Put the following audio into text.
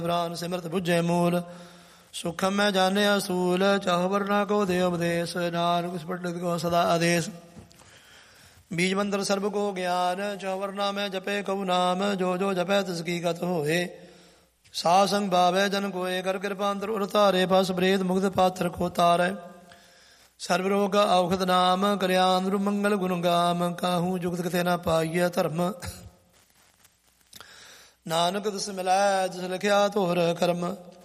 ਪ੍ਰਾਨ ਸਿਮਰਤ ਬੁੱਝੇ ਮੂਲ। ਸੁਖਮ ਮੈਂ ਜਾਣਿਆ ਸੂਲ, ਚਾਹੁ ਵਰਨਾ ਕੋ ਦੇ ਉਪਦੇਸ਼। ਨਾਨਕ ਇਸ ਪੰਡਿਤ ਕੋ ਸਦਾ ਆਦੇਸ਼। ਬੀਜ ਮੰਤਰ ਸਰਬ ਕੋ ਗਿਆਨ, ਚਾਹੁ ਵਰਨਾ ਮੈਂ ਜਪੇ ਕਉ ਨਾਮ। ਜੋ ਜੋ ਜਪੈ ਤਿਸ ਕੀ ਗਤ ਹੋਏ, ਸਾਧ ਸੰਗ ਭਾਵੈ ਜਨ ਕੋਏ। ਕਰ ਕਿਰਪਾ ਅੰਤਰ ਉਰ ਧਾਰੇ, ਬਸ ਬ੍ਰੇਦ ਮੁਗਧ ਪਾਤਰ ਕੋ ਤਾਰੈ। ਸਰਬ ਰੋਗ ਔਖਦ ਨਾਮ, ਕਰਿਆਨ ਰੁ ਮੰਗਲ ਗੁਣ ਗਾਮ। ਕਾਹੂ ਜੁਗਤ ਕਿਤੇ ਨਾ ਪਾਈਐ ਧਰਮ, ਨਾਨਕ ਤਿਸ ਮਿਲੈ ਜਿਸ ਲਿਖਿਆ ਤੋਰ ਕਰਮ।